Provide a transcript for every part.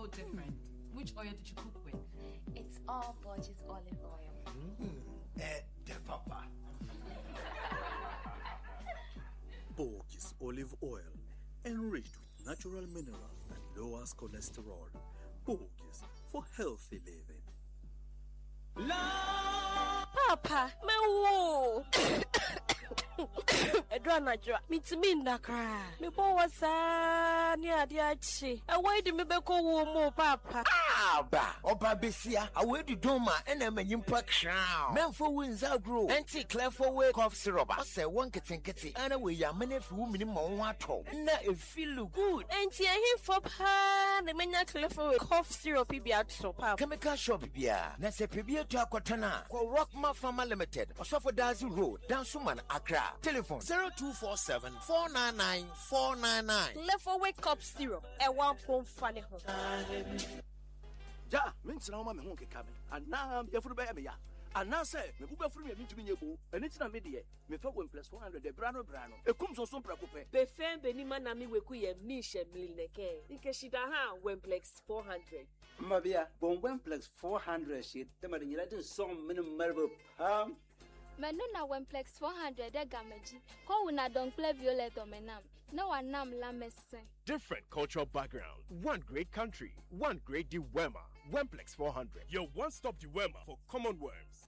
no different. Which oil did you cook with? It's all Borges olive oil. The papa. Borges olive oil, enriched with natural minerals that lowers cholesterol. Borges, for healthy living. Papa, me Edranajra, me nakra. Me bo wasa ni adiachi. Why do me beko wo papa? Ba, Oba Besia, away the doma, and I'm a yimpa crown. Men for wins out grow, anti clever way cough syrup. I say one kitty, and away ya many few minimum water. Na it feel good. Auntie, I hear for pa, the menya clever cough syrup be out so papa. Chemical shop beer, Nasa Pibia to Akotana, or Rockma Pharma Limited, or Suffer Dazi Road, down Suman, Accra. Telephone 0247 499 499. Clever wake cough syrup, a 1 pound funny home. Ja, mince na ma me ho keka me. Ana ye furu be ya me ya. Ana se me buga furu me bintu binye eni tina me de me fa 1 + 400 de brano. Ekum so prako pe. Be fem be ni mana mi weku ye mi she milneke. Nke shida ha 1 + 400. Mabia, bon 1 + 400 shit. Tema de nyira din som minimum marble pam. Menuna 1 + 400 de gamaji. Ko una don play violet o menam. No one nam la messe. Different cultural background, one great country, one great Diwema. 1 + 400. Your one-stop Diwema for common worms.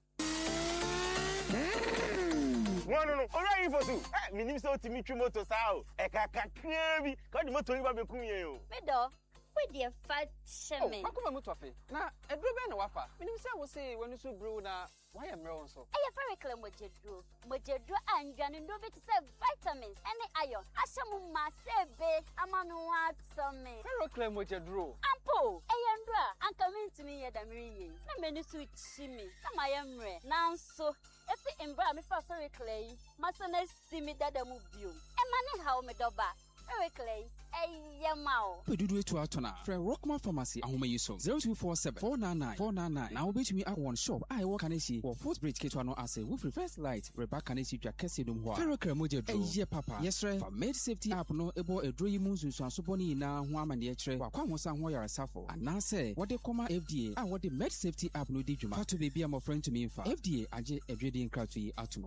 No. All right, for two. Me name so Timothy Moto sao. Kaka krebi. Ka di moto yiba be kunye o. Medo. We dey fat shame. Oh, akoma moto afi. Na edro be na wafa. Me nim say wo say wonu so bro na why am real so. E very clear mojedro. Mojedro anjane ndo be to say vitamins any iron. Ashamu ma sebe amanu atome. Very clear mojedro. Ampo. Eyendra anka mintimi ye da miriye. Na menu so chimi. Na mayemre. Nanso efi embra me fa very clear. Masana simi dada mu bio. E mani ha o me doba. Very clear. Pedudu etu atona. Fre Rockman Pharmacy ahoma yiso 0247 499 499. Now betumi at one shop. I work kanesi or Fort Bridge ketwa no ase with reverse light. Reba kanesi twa kese dum ho. Fere kremoje dro. Eye papa. Yesre for med safety app no ebo edro yi mu sunsun asobo ni na ho amane ekre. Kwa ho sa ho yaresafo. Anase what they coma FDA and what the med safety app no di dwuma. Fato baby am friend to me infa. FDA age edwedi nkratu yi atomo.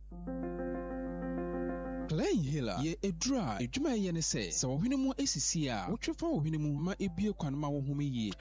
Clay Hiller, ye a dry, a juma yen say, so when more ACCA, what you for when ma ebio kwanma wo humi ye.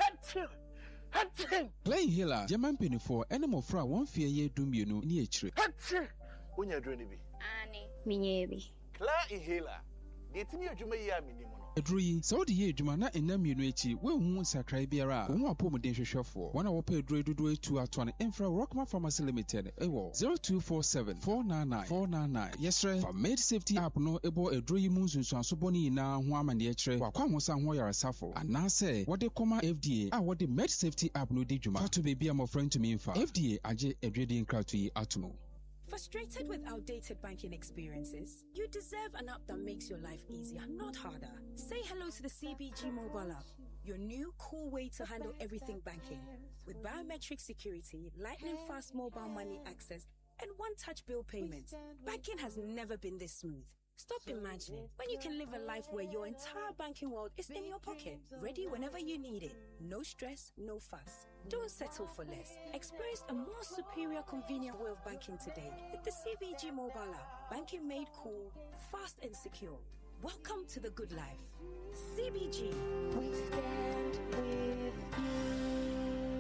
Clay Hiller, German penny for animal fra 1 fear ye dumbiano near tree. When you're doing it. Annie, Minyebi. Clay Hiller, the Timmy Juma minimum. Edri, so the year Jumana and Namunuchi, will wound Sacra Biara, one pomodation shuffle. One hour paid Dredu to Atwan Infra Rockman Pharmacy Limited, 0247 499 499. Yes, sir. For made safety app no able a dream moons and Soboni na Huaman Yetre, while Kwamosa Hoya Safo. And now say what they coma FDA, what the med safety app no dijuma. To be a friend to me for FDA, Aje Edredin Kratu Atomo. Frustrated with outdated banking experiences? You deserve an app that makes your life easier, not harder. Say hello to the CBG mobile app, your new cool way to handle everything banking. With biometric security, lightning fast mobile money access, and one-touch bill payments, banking has never been this smooth. Stop imagining when you can live a life where your entire banking world is in your pocket, ready whenever you need it. No stress, no fuss. Don't settle for less. Experience a more superior, convenient way of banking today with the CBG mobile app. Banking made cool, fast and secure. Welcome to the good life. CBG. We stand with you.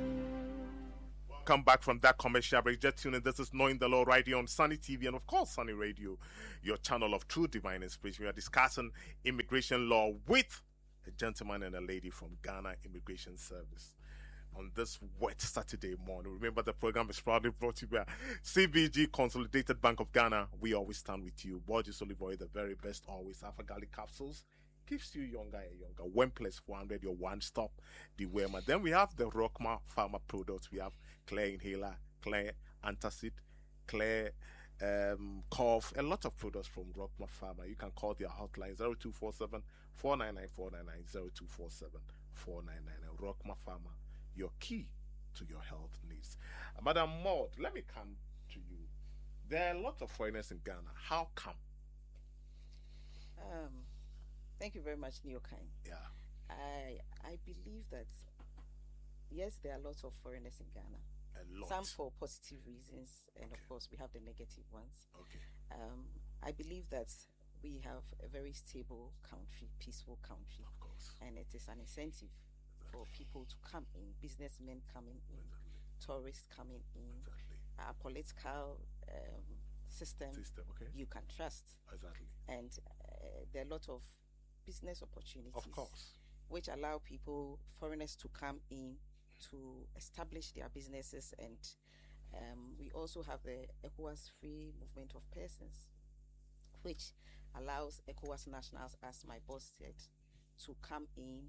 Come back from that commercial break. Just tune in. This is Knowing the Law right here on Sunny TV and, of course, Sunny Radio, your channel of true divine inspiration. We are discussing immigration law with a gentleman and a lady from Ghana Immigration Service on this wet Saturday morning. Remember, the program is proudly brought to you by CBG Consolidated Bank of Ghana. We always stand with you. Borges Olive Oil, the very best, always. Alpha Garlic capsules keeps you younger and younger. 1 + 400, your one-stop Diwema. Then we have the Rockma Pharma products. We have Clay Inhaler, Clay Antacid, Clay Cough, a lot of products from Rockma Pharma. You can call their hotline 0247 499 499 0247 499. Rockma Pharma, your key to your health needs. Madam Maud, let me come to you. There are a lot of foreigners in Ghana. How come? Thank you very much, Neokai. Yeah. I believe that yes, there are lots of foreigners in Ghana. A lot. Some for positive reasons, and of course we have the negative ones. Okay. I believe that we have a very stable country, peaceful country, of course, and it is an incentive for people to come in, businessmen coming in, tourists coming in. Our political system okay, you can trust. Exactly. And there are a lot of business opportunities, of course, which allow people, foreigners, to come in to establish their businesses. And we also have the ECOWAS free movement of persons, which allows ECOWAS nationals, as my boss said, to come in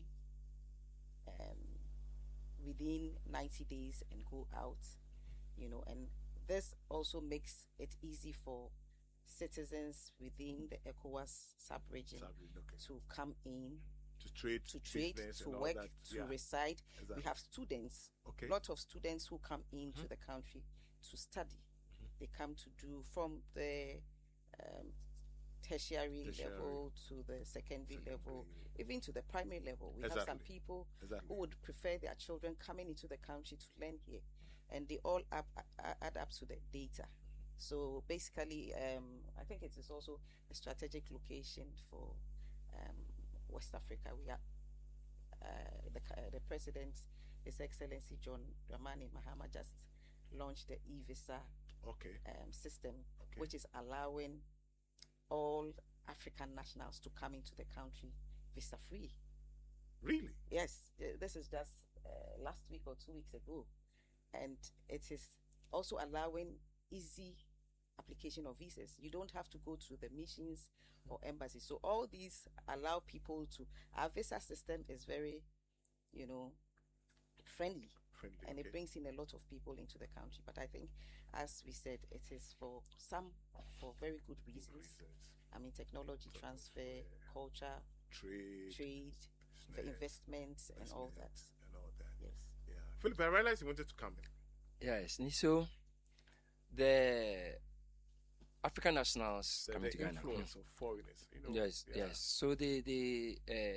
within 90 days and go out, and this also makes it easy for citizens within the ECOWAS sub-region to come in, to trade, to work, to reside. Exactly. We have students, lot of students who come into the country to study. They come to do from the tertiary level to the secondary level, even to the primary level. We have some people who would prefer their children coming into the country to learn here, and they all add up to the data. So basically, I think it is also a strategic location for West Africa. We are the president, His Excellency John Dramani Mahama, just launched the e-visa system, which is allowing all African nationals to come into the country visa free. Really? Yes. This is just last week or 2 weeks ago, and it is also allowing easy application of visas. You don't have to go to the missions or embassies. So all these allow people to. Our visa system is very, friendly, and it brings in a lot of people into the country. But I think, as we said, it is for very good reasons. I mean, technology transfer, culture, trade, for investments, and all that. Yes. Yeah. Philip, I realized you wanted to come in. Yes. So the African nationals coming to Ghana. The influence of foreigners. Yes. So the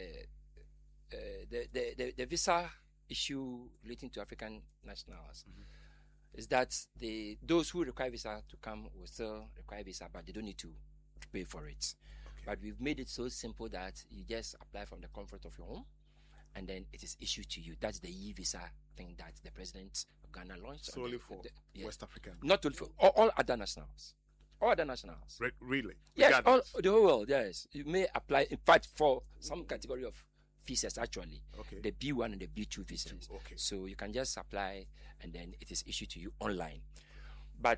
visa issue relating to African nationals is that those who require visa to come will still require visa, but they don't need to pay for it. But we've made it so simple that you just apply from the comfort of your home, and then it is issued to you. That's the e-visa thing that the president of Ghana launched. Solely for West African? Not only for all other nationals. All other nationals. Really? Yes, the whole world, yes. You may apply, in fact, for some category of visas, actually. The B1 and the B2 visas. So you can just apply, and then it is issued to you online. But,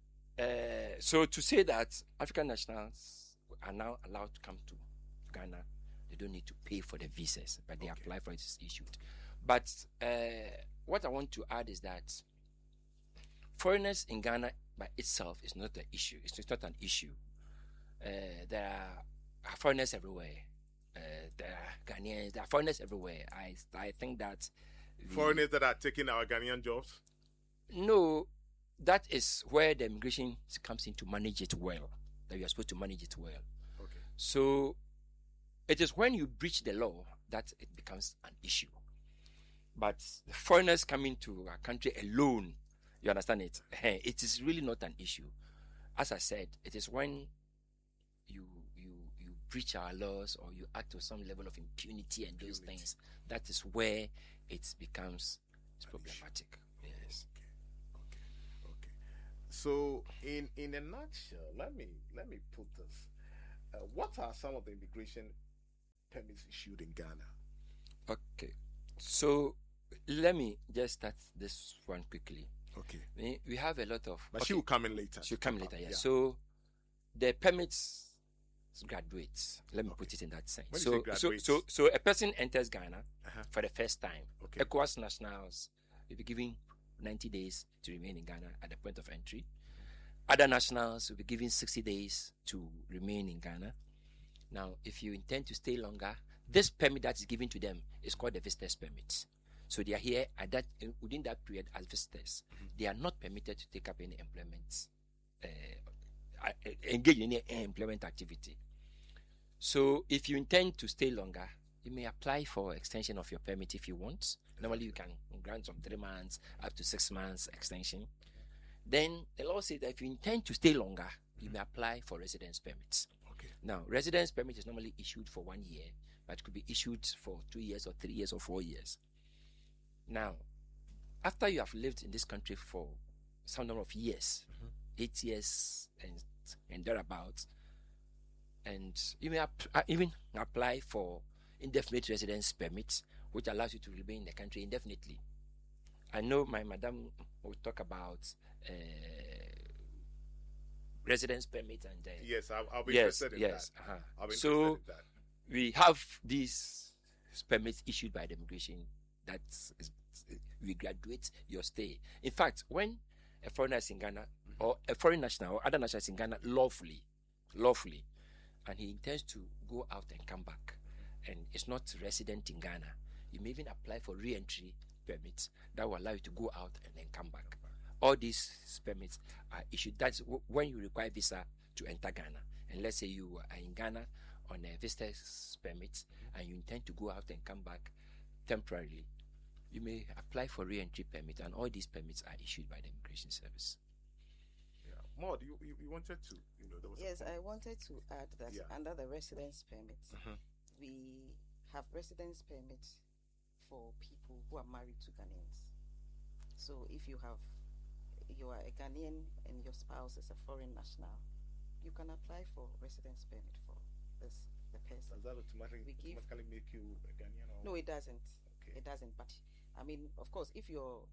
so to say that African nationals are now allowed to come to Ghana, they don't need to pay for the visas, but they apply for it, it's issued. But what I want to add is that foreigners in Ghana by itself is not an issue. It's not an issue. There are foreigners everywhere. There are Ghanaians. There are foreigners everywhere. I think that foreigners that are taking our Ghanaian jobs. No, that is where the immigration comes in to manage it well. That we are supposed to manage it well. So it is when you breach the law that it becomes an issue. But the foreigners coming to our country alone, you understand it? It is really not an issue. As I said, it is when you breach our laws or you act with some level of impunity and those things, that is where it becomes problematic. Yes. Okay. So in a nutshell, let me put this. What are some of the immigration permits issued in Ghana? Okay. So let me just start this one quickly. Okay. We have a lot of. But she will come in later. She'll come later, yeah. So the permits graduates. Let me put it in that sense. So a person enters Ghana for the first time. ECOWAS nationals will be given 90 days to remain in Ghana at the point of entry. Other nationals will be given 60 days to remain in Ghana. Now, if you intend to stay longer, this permit that is given to them is called the visitor's permit. So they are here within that period as visitors. They are not permitted to take up any employment, engage in any employment activity. So if you intend to stay longer, you may apply for extension of your permit if you want. Normally, you can grant from 3 months up to 6 months extension. Then the law says that if you intend to stay longer, you may apply for residence permits. Okay. Now, residence permit is normally issued for 1 year, but it could be issued for 2 years or 3 years or 4 years. Now, after you have lived in this country for some number of years, 8 years and thereabouts, and you may even apply for indefinite residence permit, which allows you to remain in the country indefinitely. I know my madam will talk about residence permit and yes, I'll be interested in that. I'll be so interested in that. We have these permits issued by the immigration that we graduate your stay. In fact, when a foreigner is in Ghana or a foreign national or other nationals in Ghana lawfully, and he intends to go out and come back, and is not resident in Ghana, you may even apply for re-entry permits that will allow you to go out and then come back. All these permits are issued. That's when you require visa to enter Ghana. And let's say you are in Ghana on a visitor's permit and you intend to go out and come back temporarily, you may apply for re-entry permit, and all these permits are issued by the Immigration Service. Yeah. Maud, you wanted to, there was yes, I wanted to add that under the residence permit, we have residence permits for people who are married to Ghanaians. So if you are a Ghanaian and your spouse is a foreign national, you can apply for residence permit for the person. Does that automatically make you a Ghanaian? Or? No, it doesn't. Okay. It doesn't. But I mean, of course, if your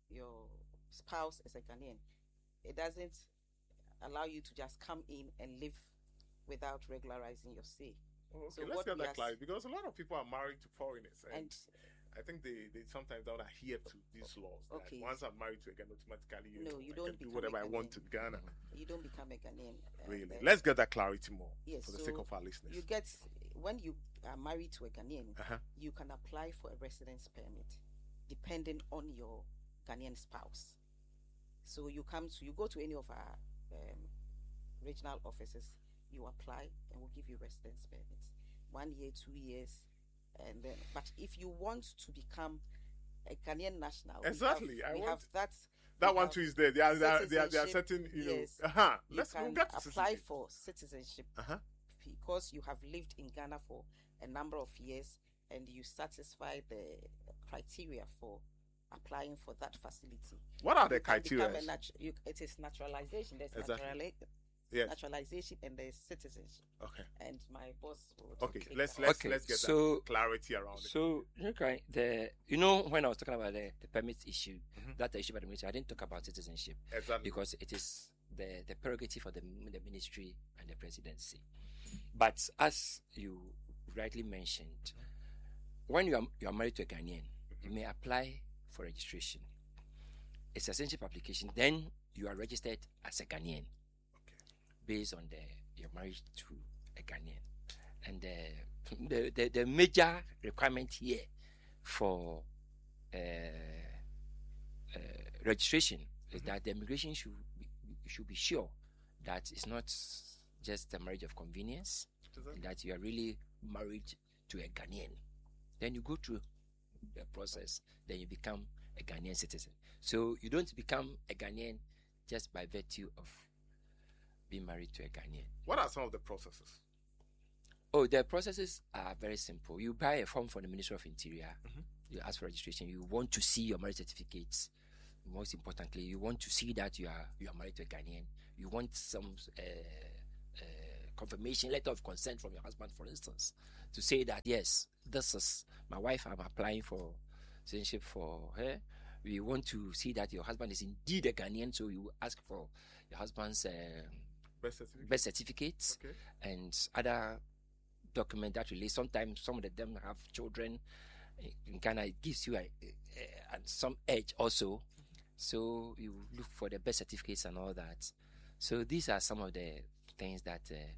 spouse is a Ghanaian, it doesn't allow you to just come in and live without regularizing your stay. Oh, okay, so let's get that clarity, because a lot of people are married to foreigners, and I think they sometimes don't adhere to these laws. Okay. Once I'm married to a Ghanaian, automatically you don't do whatever I want to Ghana. You don't become a Ghanaian. Really? Let's get that clarity more for the sake of our listeners. You get, when you are married to a Ghanaian, you can apply for a residence permit depending on your Ghanaian spouse. So you go to any of our regional offices, you apply, and we'll give you residence permits. 1 year, 2 years, and then. But if you want to become a Ghanaian national, exactly, we have that. That one too is there. There are certain, yes, Let's can apply for citizenship because you have lived in Ghana for a number of years and you satisfy the criteria for applying for that facility. What are the criteria? It is naturalization. There's naturalization and there's citizenship. Okay. And my boss will let's get that clarity around it. So, when I was talking about the permit issue, that issue by the ministry, I didn't talk about citizenship. Exactly. Because it is the prerogative of the ministry and the presidency. But as you rightly mentioned, when you are married to a Ghanaian, you may apply for registration. It's a citizenship application. Then you are registered as a Ghanaian. Based on your marriage to a Ghanaian. And the major requirement here for registration is that the immigration should be sure that it's not just a marriage of convenience, that you are really married to a Ghanaian. Then you go through the process, then you become a Ghanaian citizen. So you don't become a Ghanaian just by virtue of being married to a Ghanaian. What are some of the processes? Oh, the processes are very simple. You buy a form from the Ministry of Interior. You ask for registration. You want to see your marriage certificates. Most importantly, you want to see that you are married to a Ghanaian. You want some confirmation letter of consent from your husband, for instance, to say that yes, this is my wife. I'm applying for citizenship for her. We want to see that your husband is indeed a Ghanaian, so you ask for your husband's birth certificates and other documents that relate. Sometimes some of them have children. In Ghana, it gives you some age also. So you look for the birth certificates and all that. So these are some of the things that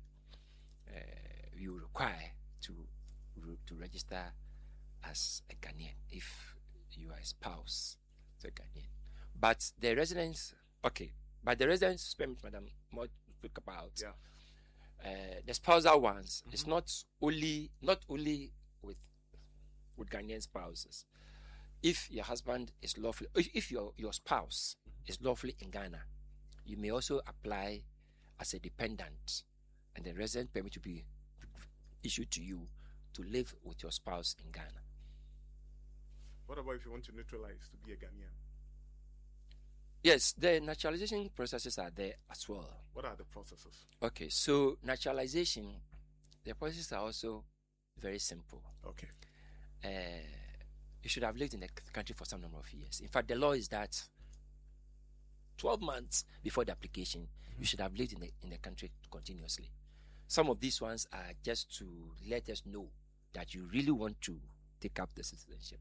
you require to register as a Ghanaian if you are a spouse to a Ghanaian. But the residence permit, Madam Maud spoke about, the spousal ones, it's not only with with Ghanaian spouses. If your husband is lawfully, if your spouse is lawfully in Ghana, you may also apply as a dependent, and the resident permit to be issued to you to live with your spouse in Ghana. What about if you want to naturalize to be a Ghanaian? Yes, the naturalization processes are there as well. What are the processes? Okay, so naturalization, the processes are also very simple. Okay. You should have lived in the country for some number of years. In fact, the law is that 12 months before the application, you should have lived in the country continuously. Some of these ones are just to let us know that you really want to take up the citizenship.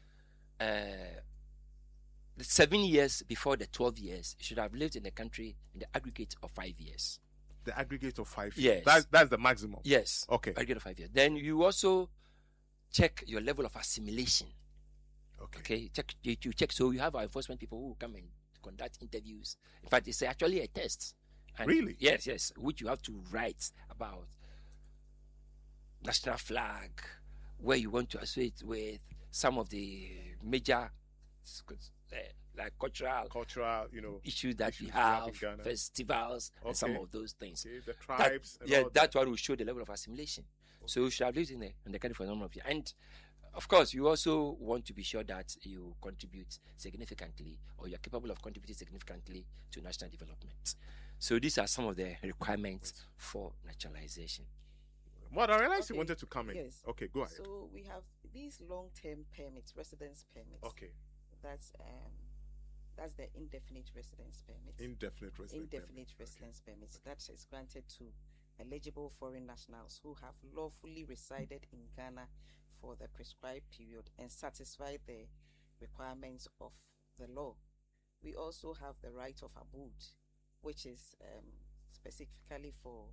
7 years before the 12 years, you should have lived in the country in the aggregate of 5 years. The aggregate of 5 years? Yes. That's the maximum? Yes. Okay. Aggregate of 5 years. Then you also check your level of assimilation. Okay. You check. So you have our enforcement people who come and conduct interviews. In fact, it's actually a test. And really? Yes. Which you have to write about national flag, where you want to associate with some of the major like cultural, issues that we have, festivals, and some of those things. Okay, the tribes. That one will show the level of assimilation. Okay. So you should have lived in the country for a number of years. And of course, you also want to be sure that you contribute significantly, or you're capable of contributing significantly to national development. So these are some of the requirements for naturalization. What I realized you wanted to come in. Yes. Okay, go ahead. So we have these long-term permits, residence permits. Okay. That's the indefinite residence permit. Indefinite residence permits. That is granted to eligible foreign nationals who have lawfully resided in Ghana for the prescribed period and satisfy the requirements of the law. We also have the right of abode, which is specifically for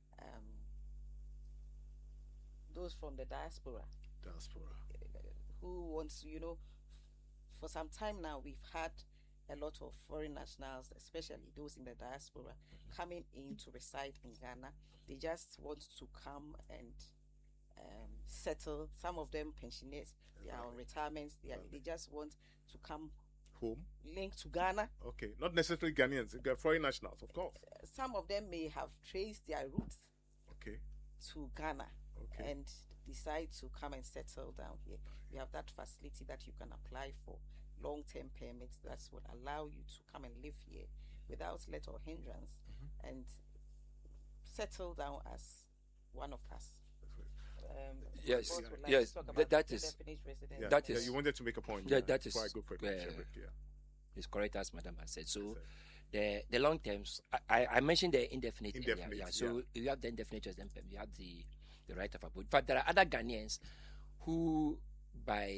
those from the diaspora. Who wants, for some time now, we've had a lot of foreign nationals, especially those in the diaspora, coming in to reside in Ghana. They just want to come and settle. Some of them pensioners, they are on retirements. They just want to come home, linked to Ghana. Okay, not necessarily Ghanaians, foreign nationals, of course. Some of them may have traced their roots to Ghana and decide to come and settle down here. We have that facility that you can apply for, long-term permits that would allow you to come and live here without let or hindrance and settle down as one of us. Yes. That is. Yeah, you wanted to make a point. Yeah, that is. Before I go for it's correct as Madam has said. So the long terms, I mentioned the indefinite. So you have the indefinite residence permit, you have the right of abode. But there are other Ghanaians who, by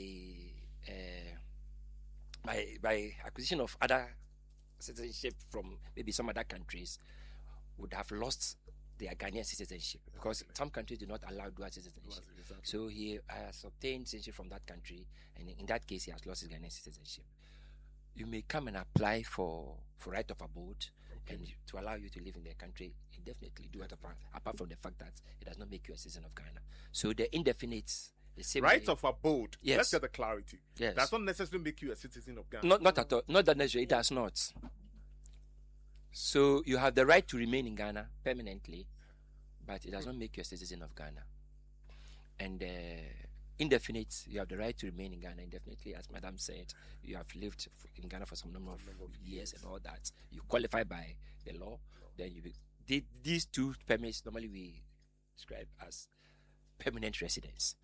acquisition of other citizenship from maybe some other countries, would have lost their Ghanaian citizenship because some countries do not allow dual citizenship. So he has obtained citizenship from that country, and in that case, he has lost his Ghanaian citizenship. You may come and apply for right of abode and to allow you to live in the country indefinitely, apart from the fact that it does not make you a citizen of Ghana. So the indefinite, the same right of abode. Yes. Let's get the clarity. Yes. Does not necessarily make you a citizen of Ghana. Not at all. Not that necessarily. It does not. So you have the right to remain in Ghana permanently, but it does not make you a citizen of Ghana. And indefinite, you have the right to remain in Ghana indefinitely. As Madam said, you have lived in Ghana for some number of years and all that. You qualify by the law. Then these two permits normally we describe as permanent residence.